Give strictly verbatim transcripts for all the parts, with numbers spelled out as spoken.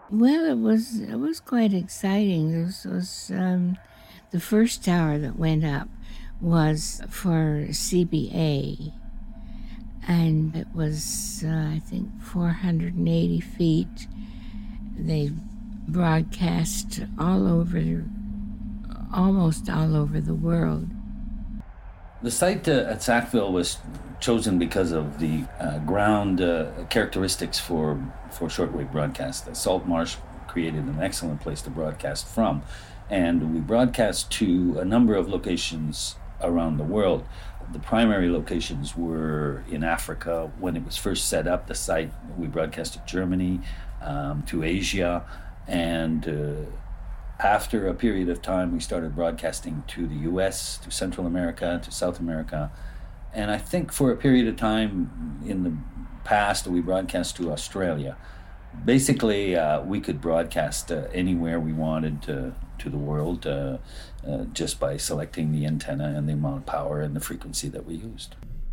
Well, it was it was quite exciting. This was um, the first tower that went up was for C B A, and it was uh, I think four hundred eighty feet. They broadcast all over, almost all over the world. The site uh, at Sackville was chosen because of the uh, ground uh, characteristics for for shortwave broadcast. The salt marsh created an excellent place to broadcast from, and we broadcast to a number of locations around the world. The primary locations were in Africa. When it was first set up, the site, we broadcast to Germany, um, to Asia, and uh, after a period of time, we started broadcasting to the U S, to Central America, to South America. And I think for a period of time in the past, we broadcast to Australia. Basically, uh, we could broadcast uh, anywhere we wanted to, to the world uh, uh, just by selecting the antenna and the amount of power and the frequency that we used.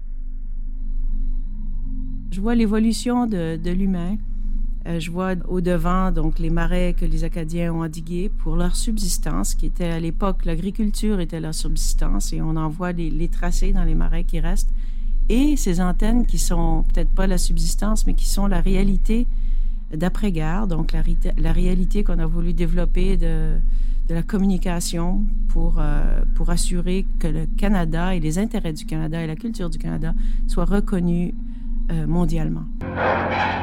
Je vois l'évolution de, de l'humain. Euh, je vois au-devant donc les marais que les Acadiens ont endigués pour leur subsistance, qui était à l'époque, l'agriculture était leur subsistance, et on en voit les, les tracés dans les marais qui restent. Et ces antennes qui sont peut-être pas la subsistance, mais qui sont la réalité d'après-guerre, donc la, la réalité qu'on a voulu développer de, de la communication pour, euh, pour assurer que le Canada et les intérêts du Canada et la culture du Canada soient reconnus euh, mondialement.